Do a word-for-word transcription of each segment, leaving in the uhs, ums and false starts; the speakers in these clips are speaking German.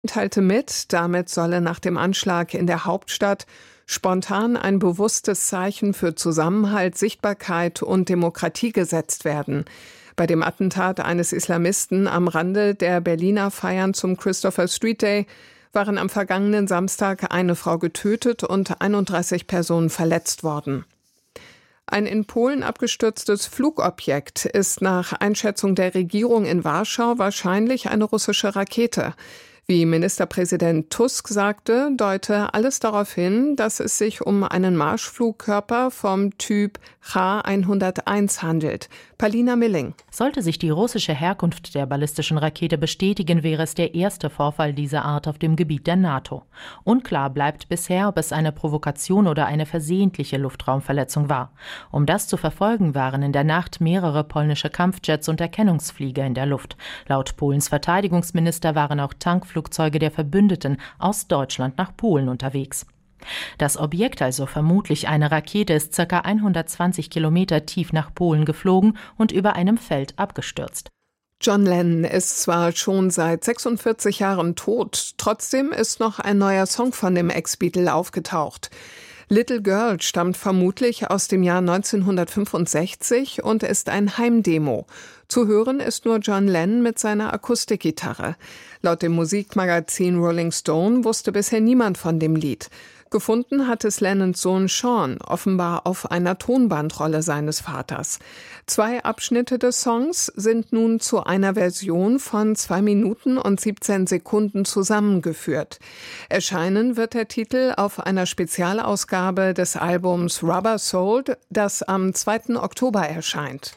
teilte mit, damit solle nach dem Anschlag in der Hauptstadt spontan ein bewusstes Zeichen für Zusammenhalt, Sichtbarkeit und Demokratie gesetzt werden. Bei dem Attentat eines Islamisten am Rande der Berliner Feiern zum Christopher Street Day waren am vergangenen Samstag eine Frau getötet und einunddreißig Personen verletzt worden. Ein in Polen abgestürztes Flugobjekt ist nach Einschätzung der Regierung in Warschau wahrscheinlich eine russische Rakete. Wie Ministerpräsident Tusk sagte, deute alles darauf hin, dass es sich um einen Marschflugkörper vom Typ Cha hunderteins handelt. Palina Milling. Sollte sich die russische Herkunft der ballistischen Rakete bestätigen, wäre es der erste Vorfall dieser Art auf dem Gebiet der NATO. Unklar bleibt bisher, ob es eine Provokation oder eine versehentliche Luftraumverletzung war. Um das zu verfolgen, waren in der Nacht mehrere polnische Kampfjets und Erkennungsflieger in der Luft. Laut Polens Verteidigungsminister waren auch Tankflugzeuge der Verbündeten aus Deutschland nach Polen unterwegs. Das Objekt, also vermutlich eine Rakete, ist ca. hundertzwanzig Kilometer tief nach Polen geflogen und über einem Feld abgestürzt. John Lennon ist zwar schon seit sechsundvierzig Jahren tot, trotzdem ist noch ein neuer Song von dem Ex-Beatle aufgetaucht. Little Girl stammt vermutlich aus dem Jahr neunzehnhundertfünfundsechzig und ist ein Heimdemo. Zu hören ist nur John Lennon mit seiner Akustikgitarre. Laut dem Musikmagazin Rolling Stone wusste bisher niemand von dem Lied. Gefunden hat es Lennons Sohn Sean, offenbar auf einer Tonbandrolle seines Vaters. Zwei Abschnitte des Songs sind nun zu einer Version von zwei Minuten und siebzehn Sekunden zusammengeführt. Erscheinen wird der Titel auf einer Spezialausgabe des Albums Rubber Soul, das am zweiten Oktober erscheint.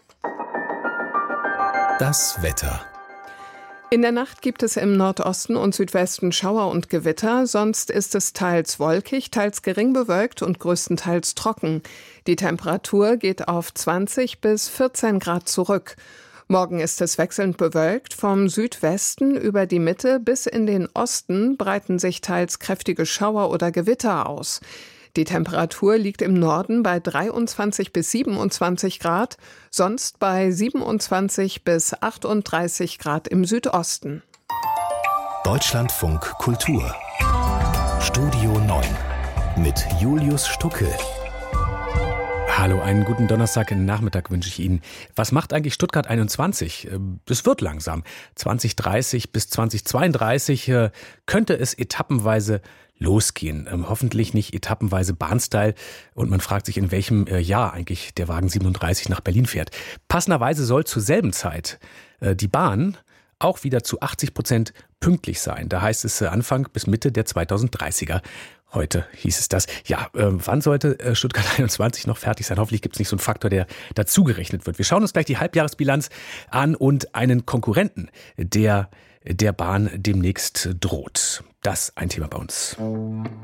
Das Wetter. In der Nacht gibt es im Nordosten und Südwesten Schauer und Gewitter, sonst ist es teils wolkig, teils gering bewölkt und größtenteils trocken. Die Temperatur geht auf zwanzig bis vierzehn Grad zurück. Morgen ist es wechselnd bewölkt, vom Südwesten über die Mitte bis in den Osten breiten sich teils kräftige Schauer oder Gewitter aus. Die Temperatur liegt im Norden bei dreiundzwanzig bis siebenundzwanzig Grad, sonst bei siebenundzwanzig bis achtunddreißig Grad im Südosten. Deutschlandfunk Kultur. Studio neun mit Julius Stucke. Hallo, einen guten Donnerstagnachmittag wünsche ich Ihnen. Was macht eigentlich Stuttgart einundzwanzig? Es wird langsam. zwanzig dreißig bis zwanzig zweiunddreißig könnte es etappenweise losgehen. Ähm, hoffentlich nicht etappenweise Bahnstyle. Und man fragt sich, in welchem äh, Jahr eigentlich der Wagen siebenunddreißig nach Berlin fährt. Passenderweise soll zur selben Zeit äh, die Bahn auch wieder zu achtzig Prozent pünktlich sein. Da heißt es äh, Anfang bis Mitte der zweitausenddreißiger. Heute hieß es das. Ja, äh, wann sollte äh, Stuttgart einundzwanzig noch fertig sein? Hoffentlich gibt es nicht so einen Faktor, der dazugerechnet wird. Wir schauen uns gleich die Halbjahresbilanz an und einen Konkurrenten, der der Bahn demnächst droht. Das ein Thema bei uns.